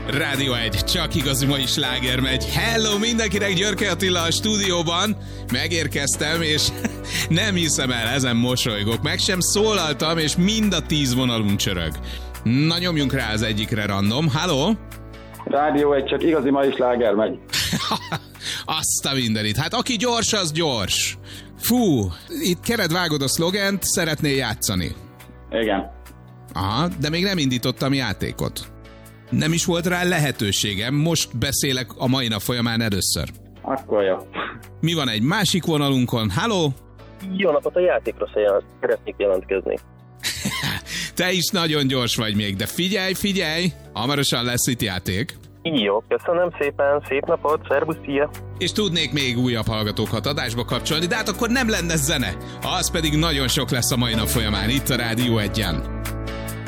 Rádió 1, csak igazi mai sláger megy. Hello mindenkinek, Györke Attila a stúdióban. Megérkeztem, és nem hiszem el, ezen mosolygok. Meg sem szólaltam, és mind a 10 vonalunk csörög. Na, nyomjunk rá az egyikre random. Hello? Rádió 1, csak igazi mai sláger megy. Azt a mindenit. Hát aki gyors, az gyors. Fú, itt keretvágod a szlogent, szeretnél játszani. Igen. Aha, de még nem indítottam játékot. Nem is volt rá lehetőségem, most beszélek a mai nap folyamán először. Akkor jó. Mi van egy másik vonalunkon? Halló? Jó napot, a játékra szeretnék jelentkezni. Te is nagyon gyors vagy még, de figyelj, hamarosan lesz itt játék. Jó, köszönöm szépen, szép napot, szervusz, szia! És tudnék még újabb hallgatókat adásba kapcsolni, de hát akkor nem lenne zene. Az pedig nagyon sok lesz a mai nap folyamán itt a Rádió 1-en.